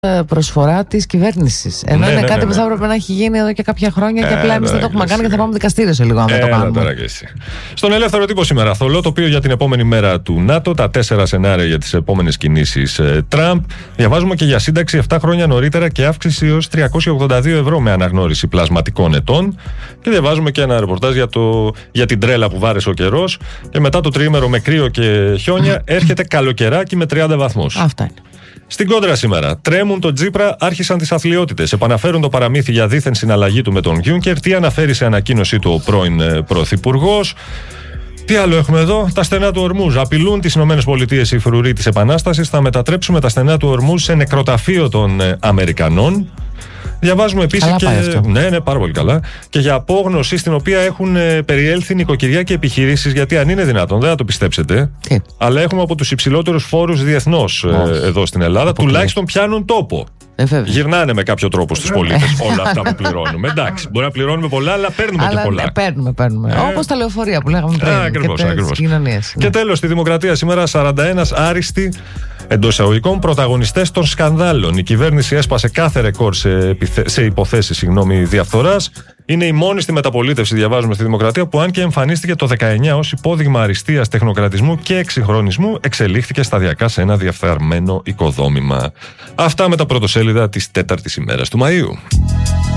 προσφορά της κυβέρνησης. Ενώ είναι κάτι που θα έπρεπε να έχει γίνει εδώ και κάποια χρόνια και απλά εμείς δεν το έχουμε κάνει και θα πάμε δικαστήριο σε λίγο αν δεν το κάνουμε. Στον ελεύθερο τύπο σήμερα, θολό τοπίο για την επόμενη μέρα του ΝΑΤΟ, τα 4 σενάρια για τις επόμενες κινήσεις Τραμπ. Διαβάζουμε και για σύνταξη 7 χρόνια νωρίτερα και αύξηση έως 382 ευρώ με αναγνώριση πλασματικών ετών. Και διαβάζουμε και ένα ρεπορτάζ για την τρέλα που βάρεσε ο καιρός. Και μετά το τριήμερο με κρύο και χιόνια έρχεται καλοκαιράκι με 30 βαθμούς. Αυτά είναι. Στην κόντρα σήμερα, τρέμουν τον Τσίπρα, άρχισαν τις αθλιότητες. Επαναφέρουν το παραμύθι για δίθεν συναλλαγή του με τον Γιούνκερ. Τι αναφέρει σε ανακοίνωσή του ο πρώην πρωθυπουργός. Τι άλλο έχουμε εδώ, τα στενά του Ορμούζ. Απειλούν τις ΗΠΑ οι φρουροί της Επανάστασης. Θα μετατρέψουμε τα στενά του Ορμούζ σε νεκροταφείο των Αμερικανών. Διαβάζουμε επίσης και. Ναι, πάρα πολύ καλά. Και για απόγνωση στην οποία έχουν περιέλθει νοικοκυριά και επιχειρήσεις. Γιατί αν είναι δυνατόν, δεν θα το πιστέψετε. Αλλά έχουμε από τους υψηλότερους φόρους διεθνώς εδώ στην Ελλάδα. Τουλάχιστον πιάνουν τόπο. Γυρνάνε με κάποιο τρόπο στους πολίτες όλα αυτά που πληρώνουμε. Εντάξει, μπορεί να πληρώνουμε πολλά, αλλά παίρνουμε και πολλά. Παίρνουμε. Όπως τα λεωφορεία που λέγαμε πριν. Ακριβώς. Και τέλος, στη Δημοκρατία σήμερα 41 άριστοι εντός εισαγωγικών πρωταγωνιστές των σκανδάλων. Η κυβέρνηση έσπασε κάθε ρεκόρ σε υποθέσεις διαφθοράς. Είναι η μόνη στη μεταπολίτευση, διαβάζουμε στη Δημοκρατία, που αν και εμφανίστηκε το 19 ως υπόδειγμα αριστείας, τεχνοκρατισμού και εξυγχρονισμού, εξελίχθηκε σταδιακά σε ένα διαφθαρμένο οικοδόμημα. Αυτά με τα πρωτοσέλιδα της 4ης ημέρας του Μαΐου.